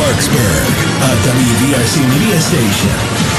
Clarksburg, a WVRC media station.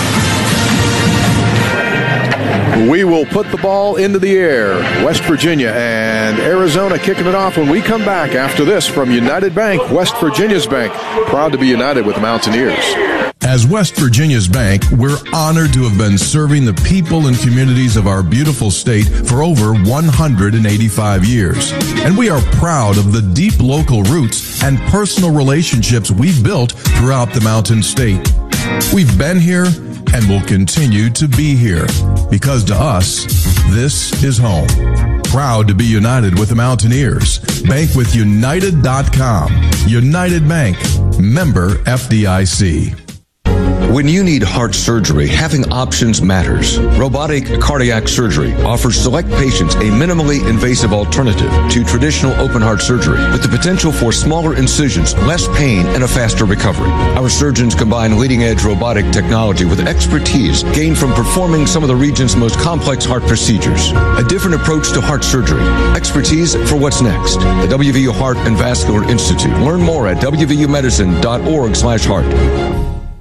We will put the ball into the air. West Virginia and Arizona kicking it off when we come back after this from United Bank, West Virginia's bank. Proud to be united with the Mountaineers. As West Virginia's bank, we're honored to have been serving the people and communities of our beautiful state for over 185 years. And we are proud of the deep local roots and personal relationships we've built throughout the Mountain State. We've been here and will continue to be here because to us, this is home. Proud to be united with the Mountaineers. Bank with United.com. United Bank. Member FDIC. When you need heart surgery, having options matters. Robotic cardiac surgery offers select patients a minimally invasive alternative to traditional open heart surgery with the potential for smaller incisions, less pain, and a faster recovery. Our surgeons combine leading-edge robotic technology with expertise gained from performing some of the region's most complex heart procedures. A different approach to heart surgery. Expertise for what's next. The WVU Heart and Vascular Institute. Learn more at wvumedicine.org/heart.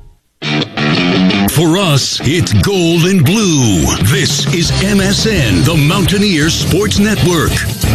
For us, it's gold and blue. This is MSN, the Mountaineers Sports Network.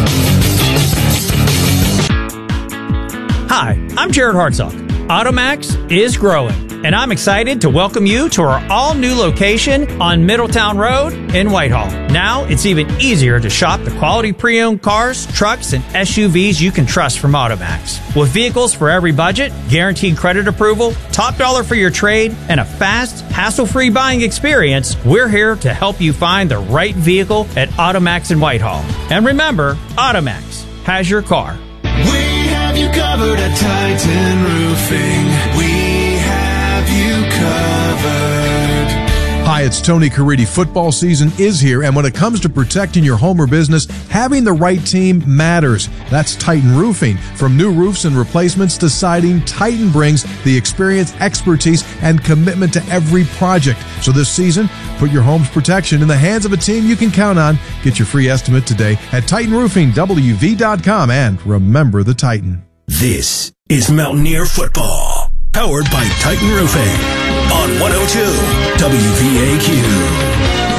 Hi, I'm Jared Hartzog. Automax is growing, and I'm excited to welcome you to our all-new location on Middletown Road in Whitehall. Now, it's even easier to shop the quality pre-owned cars, trucks, and SUVs you can trust from Automax. With vehicles for every budget, guaranteed credit approval, top dollar for your trade, and a fast, hassle-free buying experience, we're here to help you find the right vehicle at Automax in Whitehall. And remember, Automax has your car. We have you covered at Titan Roofing. We have you covered. Hi, it's Tony Caridi. Football season is here, and when it comes to protecting your home or business, having the right team matters. That's Titan Roofing. From new roofs and replacements to siding, Titan brings the experience, expertise, and commitment to every project. So this season, put your home's protection in the hands of a team you can count on. Get your free estimate today at TitanRoofingWV.com, and remember the Titan. This is Mountaineer Football, powered by Titan Roofing on 102 WVAQ.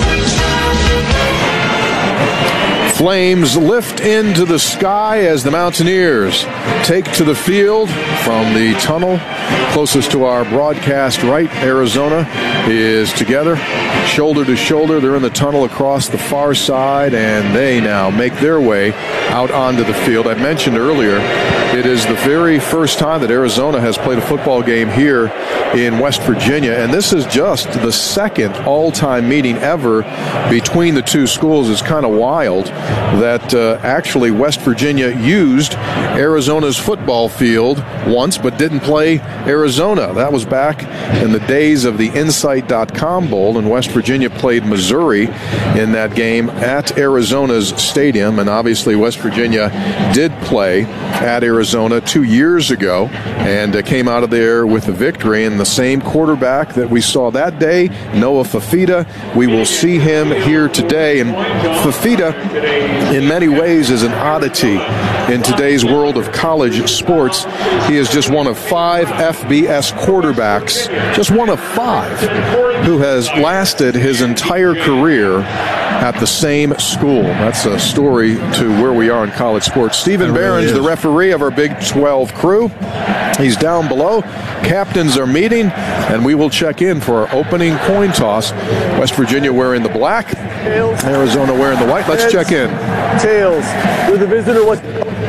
Flames lift into the sky as the Mountaineers take to the field from the tunnel closest to our broadcast right. Arizona is together, shoulder to shoulder. They're in the tunnel across the far side, and they now make their way out onto the field. I mentioned earlier, it is the very first time that Arizona has played a football game here in West Virginia, and this is just the second all-time meeting ever between the two schools. It's kind of wild that actually West Virginia used Arizona's football field once but didn't play Arizona. That was back in the days of the Insight.com Bowl, and West Virginia played Missouri in that game at Arizona's stadium, and obviously West Virginia did play at Arizona 2 years ago and came out of there with a victory. And the same quarterback that we saw that day, Noah Fifita, we will see him here today. And Fifita, in many ways, is an oddity in today's world of college sports. He is just one of 5 FBS quarterbacks, just one of 5, who has lasted his entire career at the same school. That's a story to where we are in college sports. Stephen Behrens, the referee of our Big 12 crew. He's down below. Captains are meeting, and we will check in for our opening coin toss. West Virginia wearing the black, Arizona wearing the white. Let's check in. Tails. With the visitor, what?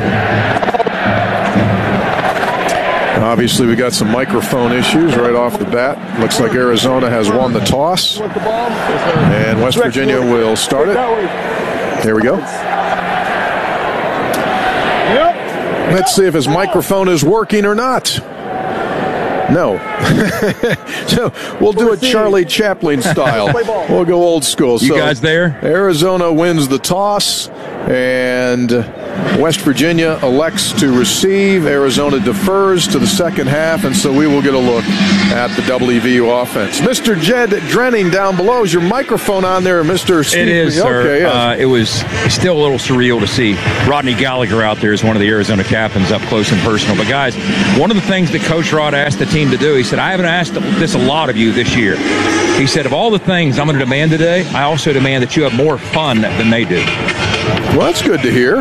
Obviously, we got some microphone issues right off the bat. Looks like Arizona has won the toss, and West Virginia will start it. There we go. Let's see if his microphone is working or not. No. So we'll do it Charlie Chaplin style. We'll go old school. You guys there? Arizona wins the toss, and West Virginia elects to receive. Arizona defers to the second half, and so we will get a look at the WVU offense. Mr. Jed Drenning down below. Is your microphone on there, Mr. Steve? It is, sir. Okay, yes. It was still a little surreal to see Rodney Gallagher out there as one of the Arizona captains up close and personal. But, guys, one of the things that Coach Rod asked the team to do, he said, I haven't asked this a lot of you this year. He said, of all the things I'm going to demand today, I also demand that you have more fun than they do. Well, that's good to hear.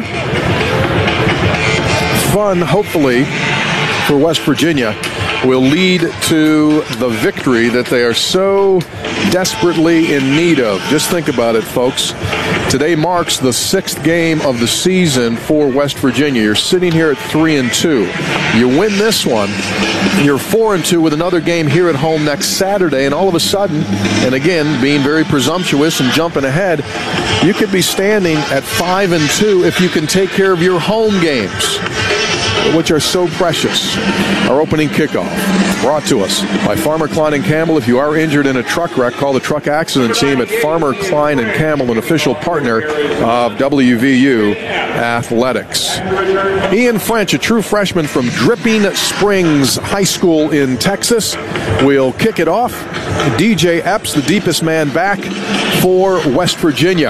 Fun, hopefully, for West Virginia will lead to the victory that they are so desperately in need of. Just think about it, folks. Today marks the 6th game of the season for West Virginia. You're sitting here at 3-2. You win this one, you're 4-2 with another game here at home next Saturday, and all of a sudden, and again, being very presumptuous and jumping ahead, you could be standing at 5-2 if you can take care of your home games, which are so precious. Our opening kickoff brought to us by Farmer Klein & Campbell. If you are injured in a truck wreck, call the truck accident team at Farmer Klein & Campbell, an official partner of WVU Athletics. Ian French, a true freshman from Dripping Springs High School in Texas, will kick it off. DJ Epps, the deepest man back for West Virginia.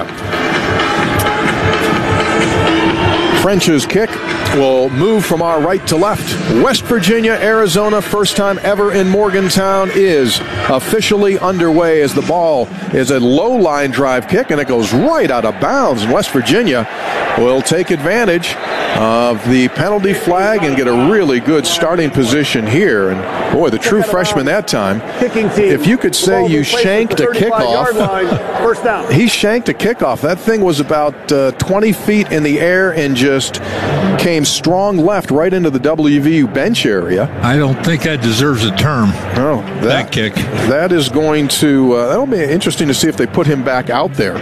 French's kick will move from our right to left. West Virginia, Arizona, first time ever in Morgantown is officially underway as the ball is a low line drive kick, and it goes right out of bounds. And West Virginia will take advantage of the penalty flag and get a really good starting position here. And boy, the true freshman that time. If you could say you shanked a kickoff, first down. He shanked a kickoff. That thing was about 20 feet in the air and just came strong left right into the WVU bench area. I don't think that deserves a term. Oh, that kick. That is going to, that'll be interesting to see if they put him back out there,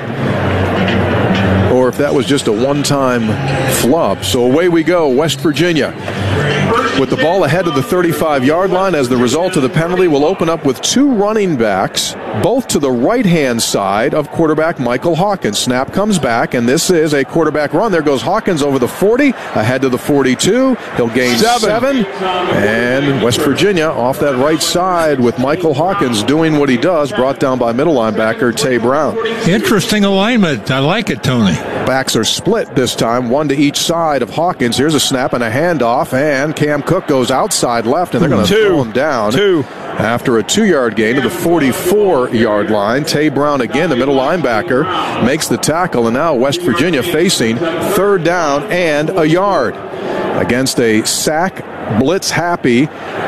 or if that was just a one-time flub. So away we go, West Virginia, with the ball ahead of the 35-yard line. As the result of the penalty, will open up with two running backs, both to the right-hand side of quarterback Michael Hawkins. Snap comes back, and this is a quarterback run. There goes Hawkins over the 40, ahead to the 42. He'll gain 7. And West Virginia off that right side with Michael Hawkins doing what he does, brought down by middle linebacker Tay Brown. Interesting alignment. I like it, Tony. Backs are split this time, one to each side of Hawkins. Here's a snap and a handoff, and Cam Cook goes outside left, and they're going to throw him down. After a 2-yard gain to the 44-yard line. Tay Brown again, the middle linebacker, makes the tackle, and now West Virginia facing third down and a yard against a sack blitz-happy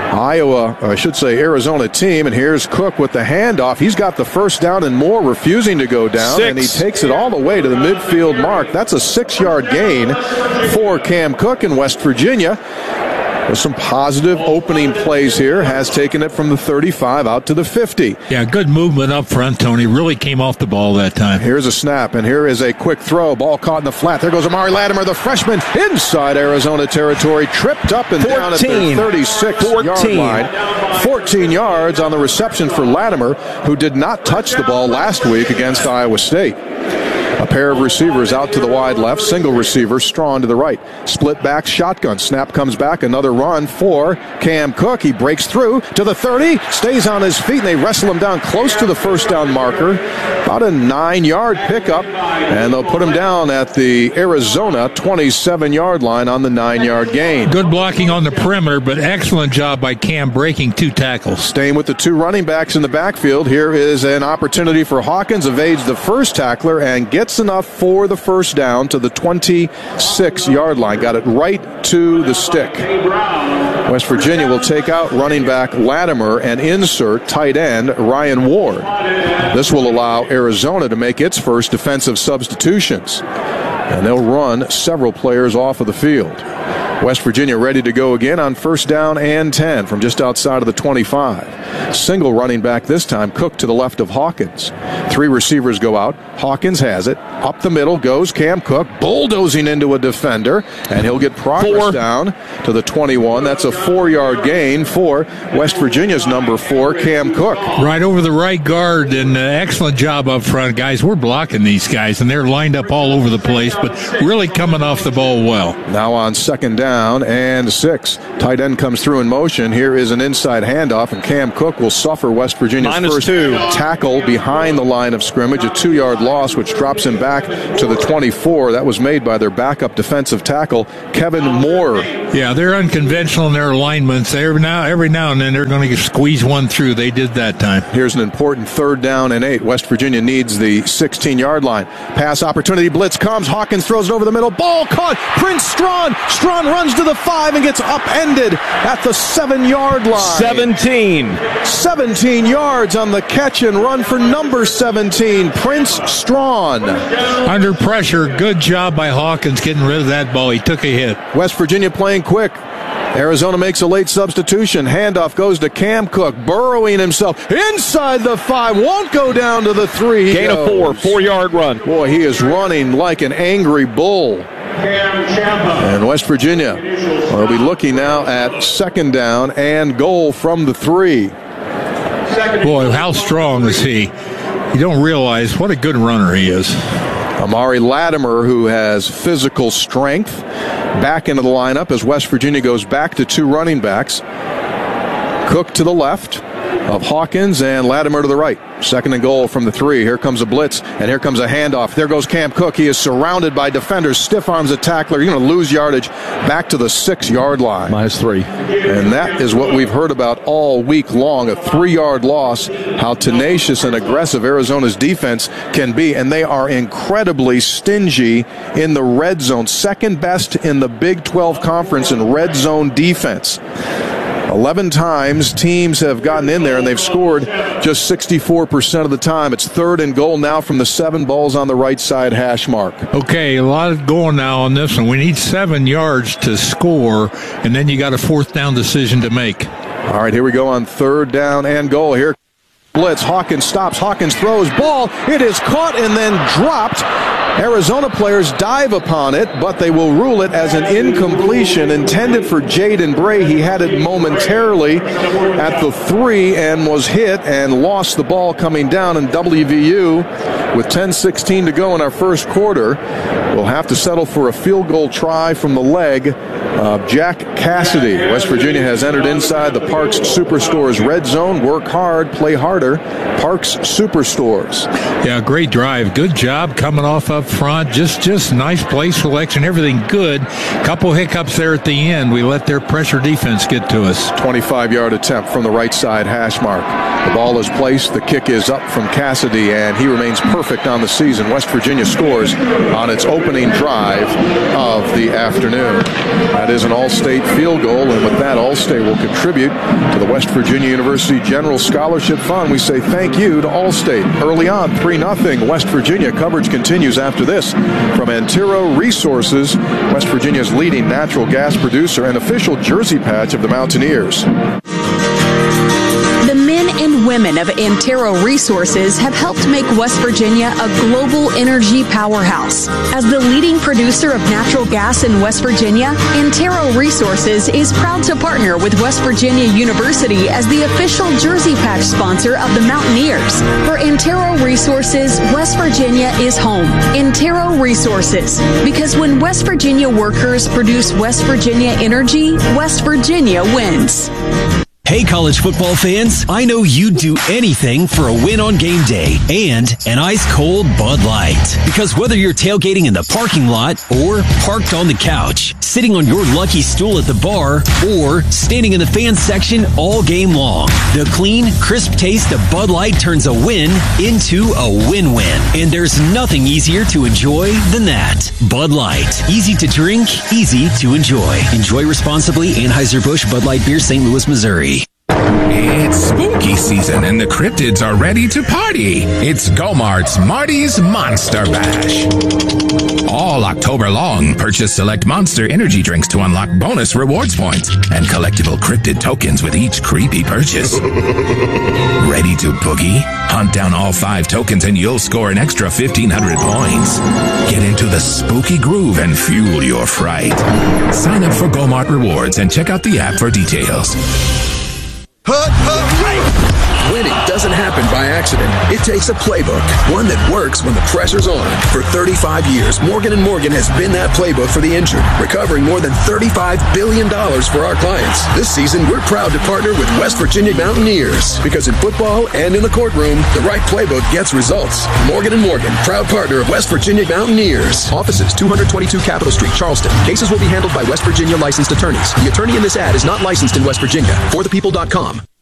Arizona team. And here's Cook with the handoff. He's got the first down and more, refusing to go down, and he takes it all the way to the midfield mark. That's a 6-yard gain for Cam Cook in West Virginia. With some positive opening plays here, has taken it from the 35 out to the 50. Yeah, good movement up front, Tony. Really came off the ball that time. Here's a snap, and here is a quick throw. Ball caught in the flat. There goes Amari Latimer, the freshman, inside Arizona territory, tripped up and down at the 36-yard line. 14 yards on the reception for Latimer, who did not touch the ball last week against Iowa State. A pair of receivers out to the wide left, single receiver, Strawn to the right. Split back, shotgun. Snap comes back, another run for Cam Cook. He breaks through to the 30, stays on his feet, and they wrestle him down close to the first down marker. About a 9-yard pickup, and they'll put him down at the Arizona 27-yard line on the 9-yard gain. Good blocking on the perimeter, but excellent job by Cam breaking 2 tackles. Staying with the 2 running backs in the backfield, here is an opportunity for Hawkins, evades the first tackler and gets enough for the first down to the 26-yard line. Got it right to the stick. West Virginia will take out running back Latimer and insert tight end Ryan Ward. This will allow Arizona to make its first defensive substitutions, and they'll run several players off of the field. West Virginia ready to go again on 1st down and 10 from just outside of the 25. Single running back this time, Cook to the left of Hawkins. 3 receivers go out. Hawkins has it. Up the middle goes Cam Cook, bulldozing into a defender, and he'll get progress down to the 21. That's a 4-yard gain for West Virginia's number 4, Cam Cook. Right over the right guard, and excellent job up front, guys. We're blocking these guys, and they're lined up all over the place, but really coming off the ball well. Now on 2nd down and 6. Tight end comes through in motion. Here is an inside handoff, and Cam Cook will suffer West Virginia's first tackle behind the line of scrimmage, a 2-yard loss, which drops him back to the 24. That was made by their backup defensive tackle, Kevin Moore. Yeah, they're unconventional in their alignments. Every now and then they're going to squeeze one through. They did that time. Here's an important 3rd down and 8. West Virginia needs the 16-yard line. Pass opportunity, blitz comes. Hawkins throws it over the middle. Ball caught. Prince Strawn. Strawn runs to the 5 and gets upended at the 7-yard line. 17 yards on the catch and run for number 17, Prince Strawn. Under pressure, good job by Hawkins getting rid of that ball. He took a hit. West Virginia playing quick. Arizona makes a late substitution. Handoff goes to Cam Cook, burrowing himself inside the 5. Won't go down to the 3. Gain of 4-yard run. Boy, he is running like an angry bull. And West Virginia will be looking now at 2nd down and goal from the 3. Boy, how strong is he? You don't realize what a good runner he is. Amari Latimer, who has physical strength, back into the lineup as West Virginia goes back to 2 running backs. Cook to the left of Hawkins and Latimer to the right. 2nd and goal from the 3. Here comes a blitz, and here comes a handoff. There goes Cam Cook. He is surrounded by defenders. Stiff arms a tackler. You're going to lose yardage back to the 6-yard line. -3. And that is what we've heard about all week long, a 3-yard loss, how tenacious and aggressive Arizona's defense can be. And they are incredibly stingy in the red zone. 2nd best in the Big 12 Conference in red zone defense. 11 times teams have gotten in there, and they've scored just 64% of the time. It's 3rd and goal now from the 7. Balls on the right side hash mark. Okay, a lot going now on this one. We need 7 yards to score, and then you got a 4th down decision to make. All right, here we go on 3rd down and goal. Here blitz. Hawkins stops. Hawkins throws. Ball. It is caught and then dropped. Arizona players dive upon it, but they will rule it as an incompletion intended for Jaden Bray. He had it momentarily at the 3 and was hit and lost the ball coming down. And WVU, with 10:16 to go in our first quarter, will have to settle for a field goal try from the leg of Jack Cassidy. West Virginia has entered inside the Parks Superstores red zone. Work hard, play harder. Parks Superstores. Yeah, great drive. Good job coming off up front. Just nice play selection. Everything good. Couple hiccups there at the end. We let their pressure defense get to us. 25-yard attempt from the right side hash mark. The ball is placed. The kick is up from Cassidy, and he remains perfect on the season. West Virginia scores on its opening drive of the afternoon. That is an All-State field goal, and with that, All-State will contribute to the West Virginia University General Scholarship Fund. We say thank you to All-State. Early on, 3-0 West Virginia. Coverage continues after this from Antero Resources, West Virginia's leading natural gas producer and official jersey patch of the Mountaineers. The men and women of Antero Resources have helped make West Virginia a global energy powerhouse. As the leading producer of natural gas in West Virginia, Antero Resources is proud to partner with West Virginia University as the official jersey patch sponsor of the Mountaineers. For Antero Resources, West Virginia is home. Antero Resources, because when West Virginia workers produce West Virginia energy, West Virginia wins. Hey, college football fans, I know you'd do anything for a win on game day and an ice-cold Bud Light. Because whether you're tailgating in the parking lot or parked on the couch, sitting on your lucky stool at the bar, or standing in the fan section all game long, the clean, crisp taste of Bud Light turns a win into a win-win. And there's nothing easier to enjoy than that. Bud Light. Easy to drink, easy to enjoy. Enjoy responsibly. Anheuser-Busch Bud Light Beer, St. Louis, Missouri. It's spooky season and the cryptids are ready to party. It's Go-Mart's Marty's Monster Bash. All October long, purchase select Monster energy drinks to unlock bonus rewards points and collectible cryptid tokens with each creepy purchase. Ready to boogie? Hunt down all 5 tokens and you'll score an extra 1,500 points. Get into the spooky groove and fuel your fright. Sign up for Go-Mart Rewards and check out the app for details. Winning doesn't happen by accident. It takes a playbook, one that works when the pressure's on. For 35 years, Morgan & Morgan has been that playbook for the injured, recovering more than $35 billion for our clients. This season, we're proud to partner with West Virginia Mountaineers, because in football and in the courtroom, the right playbook gets results. Morgan & Morgan, proud partner of West Virginia Mountaineers. Offices, 222 Capitol Street, Charleston. Cases will be handled by West Virginia licensed attorneys. The attorney in this ad is not licensed in West Virginia. ForThePeople.com.